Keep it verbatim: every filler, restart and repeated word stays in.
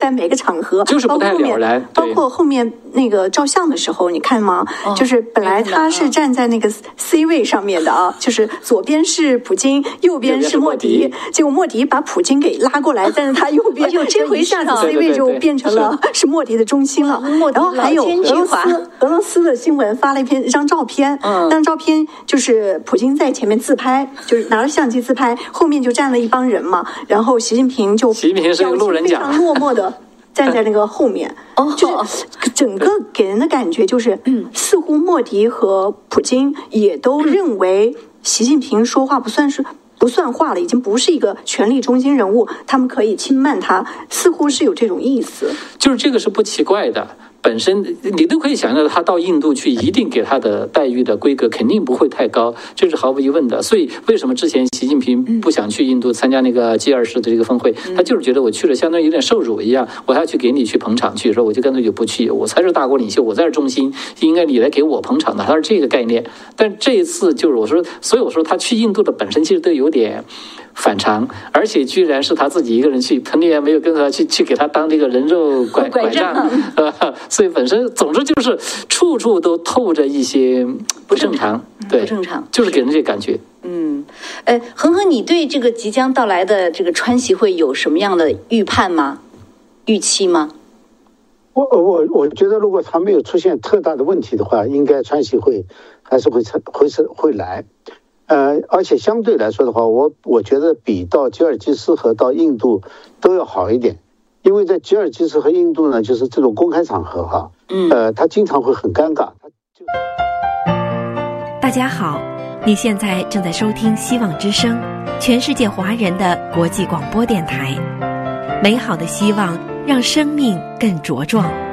在每个场合， 就是不太了然。 包括后面那个照相的时候，你看吗？哦、就是本来他是站在那个 C 位上面的啊，就是左边是普京，右边是莫迪，结果莫迪把普京给拉过来，站在他右边， 有这回一下子 C 位就变成了是莫迪的中心了。然后还有俄罗斯俄罗斯的新闻发了一篇一张照片，那张照片就是普京在前面自拍，就是拿着相机自拍，后面就站了一帮人嘛，然后习近平就习近平是个路人甲， 非常落寞的站在那个后面，就是整个给人的感觉就是，嗯，似乎莫迪和普京也都认为习近平说话不算是不算话了，已经不是一个权力中心人物，他们可以轻慢他，似乎是有这种意思。 就是这个是不奇怪的。本身你都可以想象他到印度去，一定给他的待遇的规格肯定不会太高，这是毫无疑问的。所以为什么之前习近平不想去印度参加那个 G 二十的这个峰会，他就是觉得我去了相当于有点受辱一样，我还要去给你去捧场去，说我就干脆就不去，我才是大国领袖，我才是中心，应该你来给我捧场的，他是这个概念。但这一次就是我说，所以我说他去印度的本身其实都有点反常，而且居然是他自己一个人去，彭丽媛没有跟他去去给他当这个人肉拐拐杖，呃，所以本身总之就是处处都透着一些不正常，对， 不正常， 就是给人这感觉。 嗯，呃，恒恒，你对这个即将到来的这个川习会有什么样的预判吗？预期吗？ 我我我觉得，如果他没有出现特大的问题的话，应该川习会还是会会是会来。呃，而且相对来说的话，我我觉得比到吉尔吉斯和到印度都要好一点，因为在吉尔吉斯和印度呢，就是这种公开场合哈，嗯，呃，他经常会很尴尬。就大家好，你现在正在收听希望之声，全世界华人的国际广播电台，美好的希望让生命更茁壮。